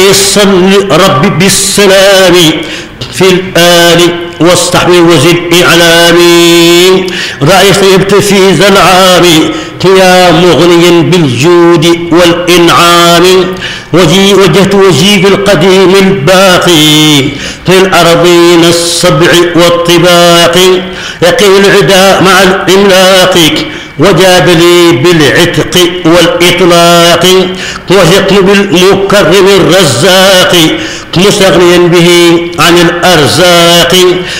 صل ربي بالسلام في الآل واصطحب وزد إعلامي. رأيت يبتفي ذا العام يا مغنيا بالجود والإنعام. وجهت وجهي بالقديم الباقي في الأرضين السبع والطباق. يقي العدا مع الإملاق وجاب لي بالعتق والإطلاق. وثقت بالمكرم الرزاق مستغنيا به عن الأرزاق.